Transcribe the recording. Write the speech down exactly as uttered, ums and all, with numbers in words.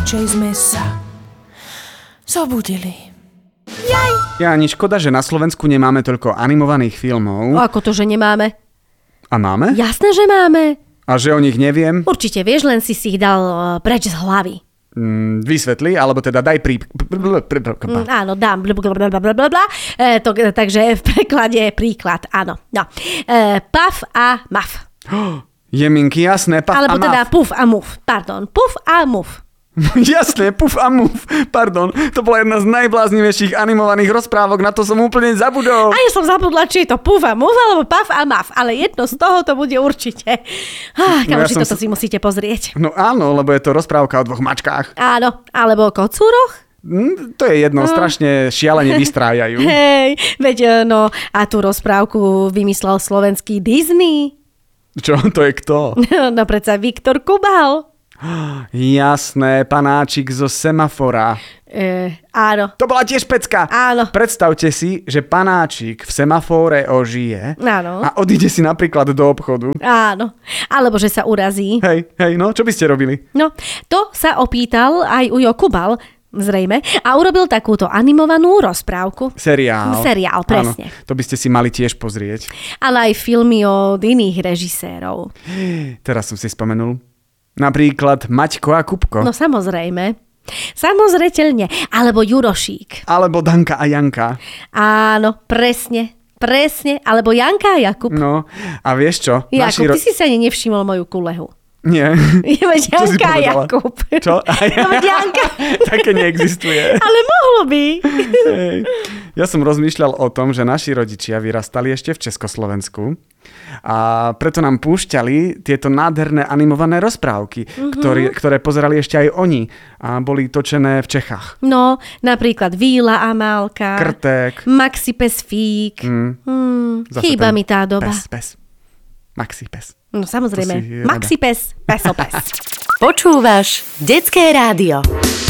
radšej sme sa zobudili. Jaj. Ja, ani škoda, že na Slovensku nemáme toľko animovaných filmov. O, ako to, že nemáme? A máme? Jasné, že máme. A že o nich neviem? Určite vieš, len si si ich dal uh, preč z hlavy. Mm, vysvetli, alebo teda daj prí... Mm, áno, dám. Blablabla. E, to, takže v preklade je príklad, áno. No. E, paf a maf. Jeminky, jasné, paf alebo a maf. teda puf a muf. Pardon, puf a muf. Jasné, puf a muf. Pardon, to bola jedna z najbláznivejších animovaných rozprávok, na to som úplne zabudol. A ja som zabudla, či je to puf a muf, alebo paf a maf, ale jedno z toho to bude určite. Ah, No ja kamoši, som toto s- si musíte pozrieť. No áno, lebo je to rozprávka o dvoch mačkách. Áno, alebo o kocúroch. Mm, to je jedno, strašne šialene vystrájajú. Hej, veď no, a tú rozprávku vymyslel slovenský Disney. Čo, to je kto? No predsa Viktor Kubal. Jasné, panáčik zo semafora. E, áno, To bola tiež pecka. áno, Predstavte si, že panáčik v semafóre ožije áno, a odíde si napríklad do obchodu. áno. Alebo že sa urazí. Hej, hej, no, čo by ste robili? No, to sa opýtal aj Ujo Kubal, zrejme, a urobil takúto animovanú rozprávku. Seriál. Seriál, presne. Áno, to by ste si mali tiež pozrieť. Ale aj filmy od iných režisérov. Teraz som si spomenul. Napríklad Maťko a Kupko. No samozrejme. Samozreteľne. Alebo Jurošík. Alebo Danka a Janka. Áno, presne. Presne. Alebo Janka a Jakub. No, a vieš čo? Jakub, ro- ty si sa ani nevšimol moju kulehu. Nie. Je veď Čo si Janka a povedala? Jakub. Čo? No veď Janka. Také neexistuje. Ale mohlo by. Hej. Ja som rozmýšľal o tom, že naši rodičia vyrastali ešte v Československu a preto nám púšťali tieto nádherné animované rozprávky, mm-hmm. ktoré, ktoré pozerali ešte aj oni a boli točené v Čechách. No, napríklad Víla a Málka. Krtek. Maxi Pes Fík. Mm. Hmm, Zase chýba ten mi tá doba. Pes, pes. Maxi pes. No To si samozrejme. rada. Maxi Pes, Peso Pes. Počúvaš Detské rádio.